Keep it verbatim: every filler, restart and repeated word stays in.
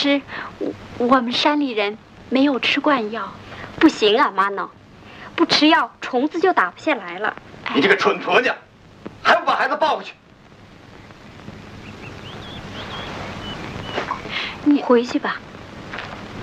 是我我们山里人没有吃惯药。 不行啊，玛瑙，不吃药虫子就打不下来了。 你这个蠢婆娘，还不把孩子抱回去？ 你回去吧。